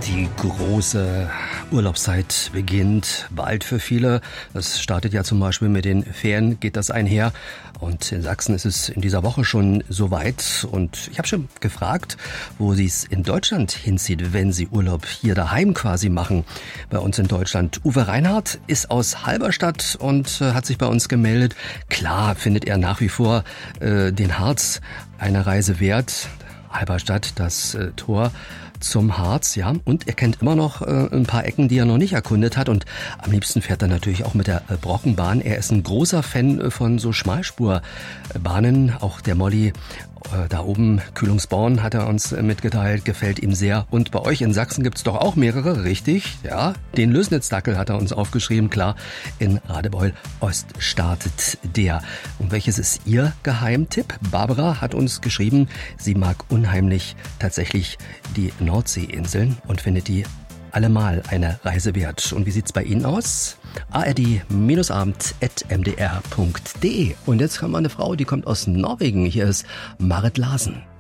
Die große Urlaubszeit beginnt bald für viele. Das startet ja zum Beispiel mit den Ferien, geht das einher. Und in Sachsen ist es in dieser Woche schon soweit. Und ich habe schon gefragt, wo Sie es in Deutschland hinzieht, wenn Sie Urlaub hier daheim quasi machen. Bei uns in Deutschland. Uwe Reinhardt ist aus Halberstadt und hat sich bei uns gemeldet. Klar findet er nach wie vor den Harz eine Reise wert. Halberstadt, das Tor zum Harz, ja. Und er kennt immer noch ein paar Ecken, die er noch nicht erkundet hat. Und am liebsten fährt er natürlich auch mit der Brockenbahn. Er ist ein großer Fan von so Schmalspurbahnen. Auch der Molly da oben, Kühlungsborn, hat er uns mitgeteilt, gefällt ihm sehr. Und bei euch in Sachsen gibt's doch auch mehrere, richtig? Ja, den Lößnitz-Dackel hat er uns aufgeschrieben, klar. In Radebeul Ost startet der. Und welches ist Ihr Geheimtipp? Barbara hat uns geschrieben, sie mag unheimlich tatsächlich die Nordseeinseln und findet die allemal eine Reise wert. Und wie sieht's bei Ihnen aus? ard-abend@mdr.de. Und jetzt haben wir eine Frau, die kommt aus Norwegen. Hier ist Marit Larsen.